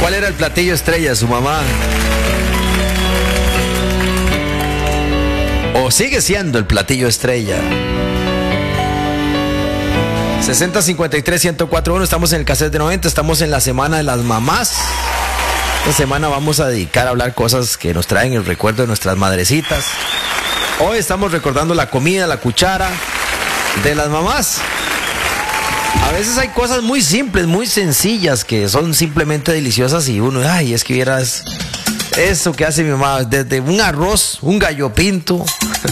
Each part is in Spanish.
¿Cuál era el platillo estrella de su mamá? ¿O sigue siendo el platillo estrella? 60-53-1041, estamos en el cassette de 90, estamos en la semana de las mamás. Esta semana vamos a dedicar a hablar cosas que nos traen el recuerdo de nuestras madrecitas. Hoy estamos recordando la comida, la cuchara de las mamás. A veces hay cosas muy simples, muy sencillas, que son simplemente deliciosas y uno, ay, es que vieras eso que hace mi mamá, desde un arroz, un gallo pinto,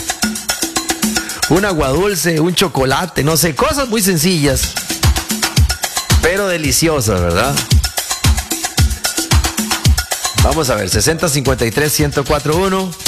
un agua dulce, un chocolate, no sé, cosas muy sencillas, pero deliciosas, ¿verdad? Vamos a ver, 60-53-1041.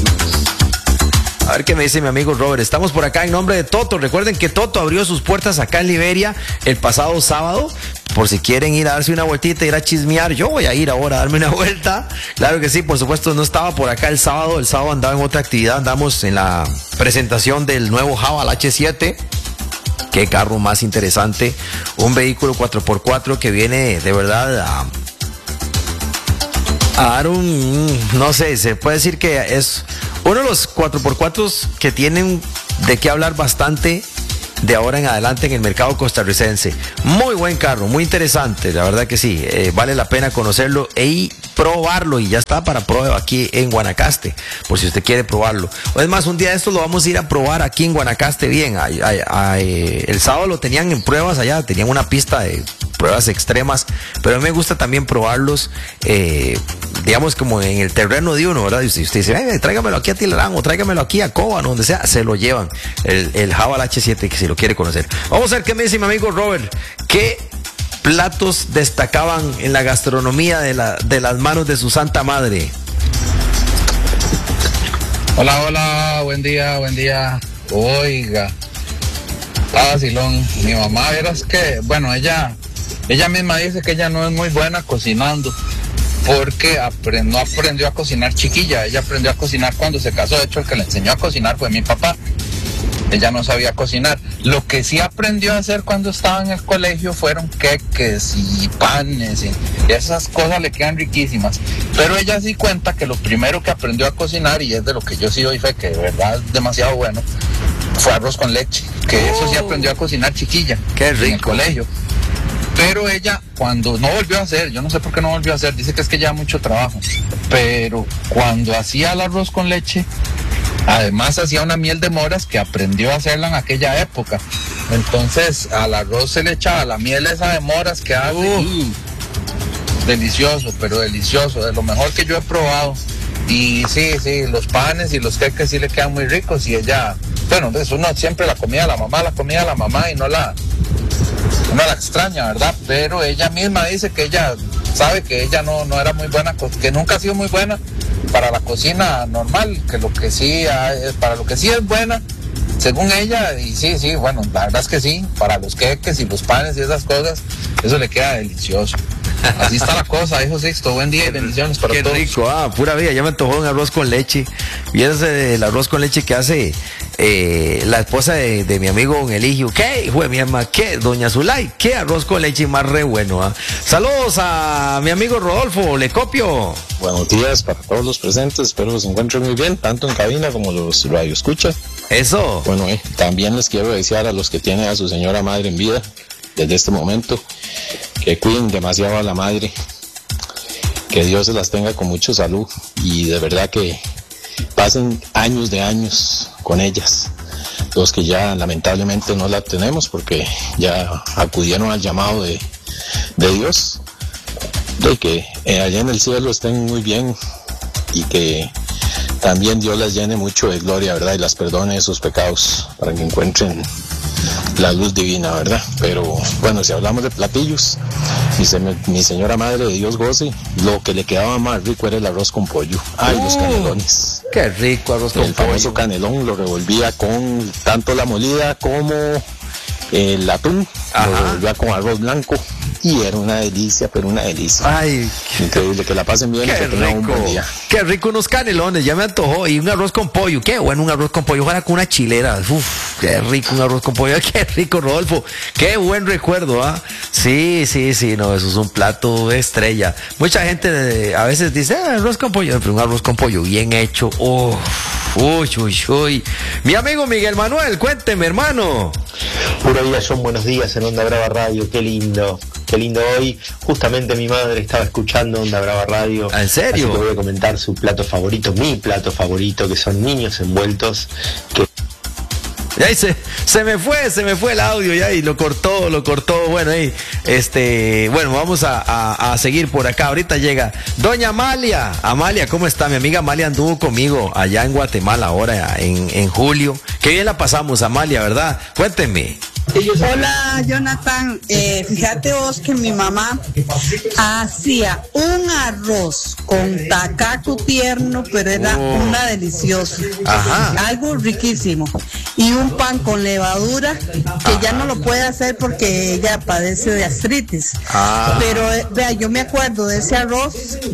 A ver qué me dice mi amigo Robert. Estamos por acá en nombre de Toto. Recuerden que Toto abrió sus puertas acá en Liberia el pasado sábado. Por si quieren ir a darse una vueltita, ir a chismear. Yo voy a ir ahora a darme una vuelta. Claro que sí, por supuesto, no estaba por acá el sábado. El sábado andaba en otra actividad. Andamos en la presentación del nuevo Haval H7. Qué carro más interesante. Un vehículo 4x4 que viene de verdad a dar no sé, se puede decir que es uno de los 4x4 que tienen de qué hablar bastante de ahora en adelante en el mercado costarricense. Muy buen carro, muy interesante, la verdad que sí, vale la pena conocerlo y probarlo, y ya está para prueba aquí en Guanacaste, por si usted quiere probarlo. O es más, un día de estos lo vamos a ir a probar aquí en Guanacaste bien. El sábado lo tenían en pruebas allá, tenían una pista de pruebas extremas, pero a mí me gusta también probarlos, digamos, como en el terreno de uno, ¿verdad? Y usted dice, tráigamelo aquí a Tilarán o tráigamelo aquí a Cóbano, donde sea, se lo llevan, el Haval H7, que si lo quiere conocer. Vamos a ver qué me dice mi amigo Robert. ¿Qué platos destacaban en la gastronomía de las manos de su santa madre? Hola, hola, buen día. Oiga, vacilón. Mi mamá, verás que, bueno, ella misma dice que ella no es muy buena cocinando, porque no aprendió a cocinar chiquilla. Ella aprendió a cocinar cuando se casó. De hecho, el que le enseñó a cocinar fue mi papá. Ella no sabía cocinar. Lo que sí aprendió a hacer cuando estaba en el colegio fueron queques y panes, y esas cosas le quedan riquísimas. Pero ella sí cuenta que lo primero que aprendió a cocinar, y es de lo que yo sí doy fe, que de verdad es demasiado bueno, fue arroz con leche. Que eso sí aprendió a cocinar chiquilla. Qué rico. En el colegio. Pero ella, cuando no volvió a hacer, yo no sé por qué no volvió a hacer, dice que es que lleva mucho trabajo, pero cuando hacía el arroz con leche, además hacía una miel de moras que aprendió a hacerla en aquella época. Entonces al arroz se le echaba la miel esa de moras que hace. Delicioso, pero delicioso, de lo mejor que yo he probado. Y sí, los panes y los queques sí le quedan muy ricos. Y ella, bueno, pues uno siempre la comida de la mamá y no la extraña, ¿verdad? Pero ella misma dice que ella sabe que ella no era muy buena, que nunca ha sido muy buena para la cocina normal, que lo que sí para lo que sí es buena, según ella, y sí, bueno, la verdad es que sí, para los queques y los panes y esas cosas, eso le queda delicioso. Así está la cosa, hijo Sixto, buen día y bendiciones para todos. Qué rico, pura vida, ya me antojó un arroz con leche. Y ese el arroz con leche que hace la esposa de mi amigo Don Eligio. ¿Qué, hijo de mi alma? ¿Qué, doña Zulay? ¿Qué arroz con leche más re bueno? Saludos a mi amigo Rodolfo, le copio. Buenos días para todos los presentes, espero que se encuentren muy bien, tanto en cabina como los radioescuchas. Eso. Bueno, también les quiero desear a los que tienen a su señora madre en vida, desde este momento, que cuiden demasiado a la madre, que Dios se las tenga con mucha salud y de verdad que pasen años de años con ellas, los que ya lamentablemente no la tenemos porque ya acudieron al llamado de Dios, de que allá en el cielo estén muy bien y que también Dios las llene mucho de gloria, ¿verdad? Y las perdone de sus pecados para que encuentren la luz divina, ¿verdad? Pero bueno, si hablamos de platillos, mi señora madre de Dios goce, lo que le quedaba más rico era el arroz con pollo. Ay, los canelones. Qué rico arroz con pollo. El famoso canelón lo revolvía con tanto la molida como el atún. Ajá. Lo revolvía con arroz blanco y era una delicia, pero una delicia. Ay, increíble, que la pasen bien y que tengan un buen día. Qué rico unos canelones, ya me antojó, y un arroz con pollo, qué bueno un arroz con pollo, ojalá con una chilera, uf, qué rico un arroz con pollo, qué rico, Rodolfo, qué buen recuerdo, ¿ah? Sí, no, eso es un plato estrella. Mucha gente a veces dice, arroz con pollo, pero un arroz con pollo bien hecho, uy. Mi amigo Miguel Manuel, cuénteme, hermano. Pura vida, John, buenos días en Onda Brava Radio, qué lindo hoy. Justamente mi madre estaba escuchando Onda Brava Radio. ¿En serio? Así que voy a comentar su plato favorito, mi plato favorito, que son niños envueltos. Y ahí se me fue el audio ya y lo cortó. Bueno, ahí, bueno, vamos a seguir por acá. Ahorita llega Doña Amalia. Amalia, ¿cómo está? Mi amiga Amalia anduvo conmigo allá en Guatemala ahora en julio. Qué bien la pasamos, Amalia, ¿verdad? Cuénteme. Hola, Jonathan. Fíjate vos que mi mamá hacía un arroz con tacaco tierno, pero era una deliciosa. Ajá. Algo riquísimo. Y un pan con levadura, que ya no lo puede hacer porque ella padece de gastritis. Pero vea, yo me acuerdo de ese arroz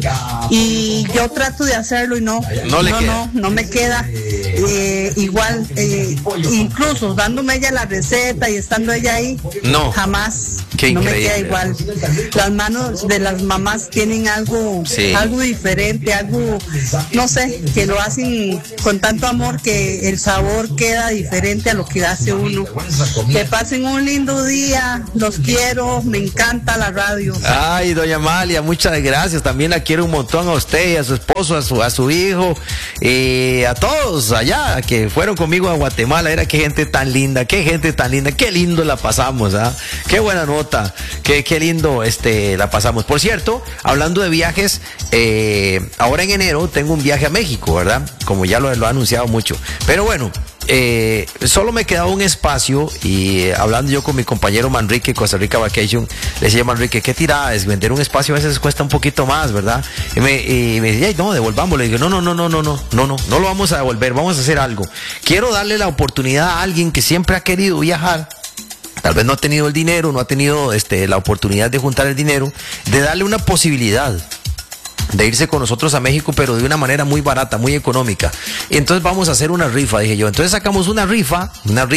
y yo trato de hacerlo y no me queda igual. Incluso dándome ella la receta y estando ella ahí, jamás. No me queda igual. Las manos de las mamás tienen algo diferente, algo, no sé, que lo hacen con tanto amor que el sabor queda diferente a lo que hace uno. Que pasen un lindo día, los quiero, me encanta la radio. Ay, doña Amalia, muchas gracias, también la quiero un montón a usted, a su esposo, a su hijo, a todos allá que fueron conmigo a Guatemala. Era qué gente tan linda, qué lindo la pasamos, qué buena nota, qué lindo la pasamos. Por cierto, hablando de viajes, ahora en enero tengo un viaje a México, ¿verdad? Como ya lo ha anunciado mucho, pero bueno, solo me quedaba un espacio y hablando yo con mi compañero Manrique, Costa Rica Vacation, le decía Manrique, ¿qué tirada es? Vender un espacio a veces cuesta un poquito más, ¿verdad? Y me decía, no, devolvamos. Le digo, no lo vamos a devolver, vamos a hacer algo. Quiero darle la oportunidad a alguien que siempre ha querido viajar, tal vez no ha tenido el dinero, no ha tenido la oportunidad de juntar el dinero, de darle una posibilidad de irse con nosotros a México, pero de una manera muy barata, muy económica. Y entonces vamos a hacer una rifa, dije yo. Entonces sacamos una rifa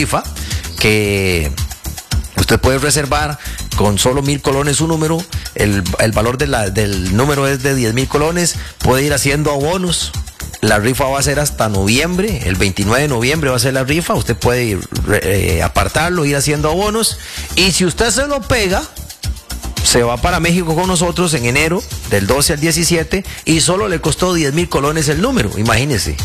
que usted puede reservar con solo 1,000 colones un número. El valor del número es de 10,000 colones. Puede ir haciendo abonos. La rifa va a ser hasta noviembre, el 29 de noviembre va a ser la rifa. Usted puede apartarlo, ir haciendo abonos. Y si usted se lo pega, se va para México con nosotros en enero, del 12 al 17, y solo le costó 10,000 colones el número. Imagínense,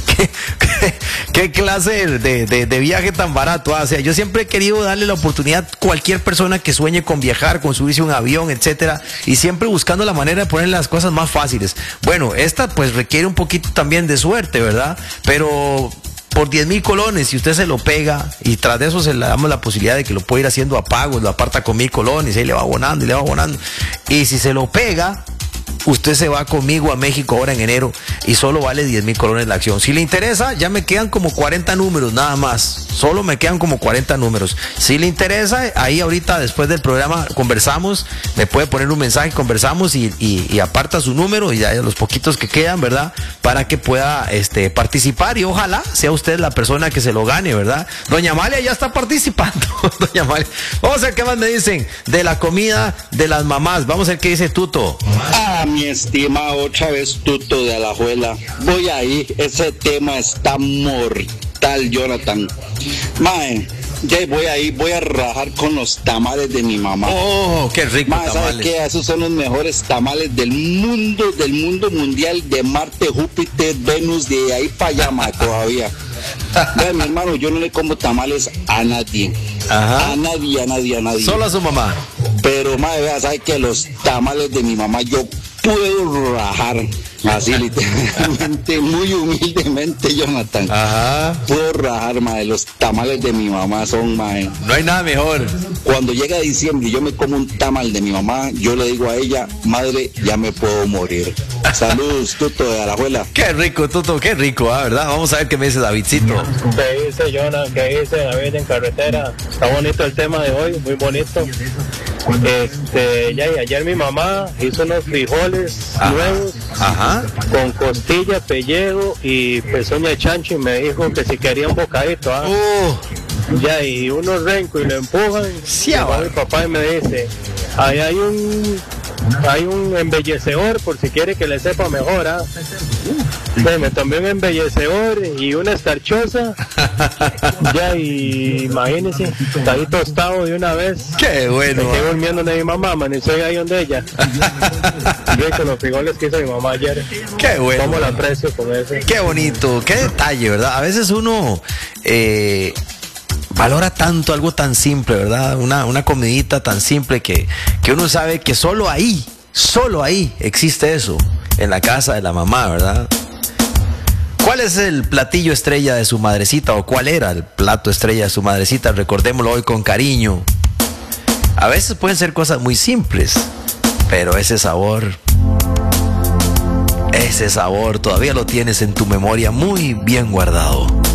qué clase de viaje tan barato. O sea, yo siempre he querido darle la oportunidad a cualquier persona que sueñe con viajar, con subirse a un avión, etcétera, y siempre buscando la manera de poner las cosas más fáciles. Bueno, esta pues requiere un poquito también de suerte, ¿verdad? Pero por 10,000 colones, si usted se lo pega y tras de eso se le damos la posibilidad de que lo pueda ir haciendo a pagos, lo aparta con 1,000 colones, y le va abonando. Y si se lo pega, usted se va conmigo a México ahora en enero y solo vale 10,000 colones la acción. Si le interesa, ya me quedan como 40 números nada más. Solo me quedan como 40 números. Si le interesa, ahí ahorita después del programa conversamos, me puede poner un mensaje, conversamos y aparta su número y ya los poquitos que quedan, ¿verdad? Para que pueda participar y ojalá sea usted la persona que se lo gane, ¿verdad? Doña Amalia ya está participando. Doña Amalia. Vamos a ver qué más me dicen de la comida de las mamás. Vamos a ver qué dice Tuto. Mi estimado, otra vez Tuto de Alajuela. Voy ahí, ese tema está mortal, Jonathan. Mae, ya voy a rajar con los tamales de mi mamá. Oh, qué rico. Mae, ¿sabes qué? Esos son los mejores tamales del mundo mundial, de Marte, Júpiter, Venus, de ahí para allá, mae, todavía. Ve, mi hermano, yo no le como tamales a nadie. Ajá. A nadie. Solo a su mamá. Pero, mae, vea, ¿sabes qué? Los tamales de mi mamá, yo puedo rajar, así literalmente, muy humildemente, Jonathan. Ajá. Puedo rajar, mae, los tamales de mi mamá son, mae. No hay nada mejor. Cuando llega diciembre y yo me como un tamal de mi mamá, yo le digo a ella, madre, ya me puedo morir. Saludos, Tuto de Alajuela. Qué rico, Tuto, qué rico, ¿verdad? Vamos a ver qué me dice Davidcito. ¿Qué dice Jonathan? ¿Qué dice David en carretera? Está bonito el tema de hoy, muy bonito. Ya, y ayer mi mamá hizo unos frijoles nuevos con costilla, pellejo y pezuña de chancho y me dijo que si quería un bocadito. Ya, y uno renco y lo empujan. Sí, mi papá y me dice, ahí hay un embellecedor por si quiere que le sepa mejor. Me tomé un embellecedor y una escarchosa. Ya, y imagínense, está ahí tostado de una vez. Qué bueno. Estoy durmiendo de mi mamá, man, y estoy ahí donde ella. Yo con los frijoles que hizo mi mamá ayer. Qué bueno. ¿Cómo la aprecio con eso? Qué bonito, qué detalle, ¿verdad? A veces uno valora tanto algo tan simple, ¿verdad? Una comidita tan simple que uno sabe que solo ahí existe eso, en la casa de la mamá, ¿verdad? ¿Cuál es el platillo estrella de su madrecita o cuál era el plato estrella de su madrecita? Recordémoslo hoy con cariño. A veces pueden ser cosas muy simples, pero ese sabor todavía lo tienes en tu memoria muy bien guardado.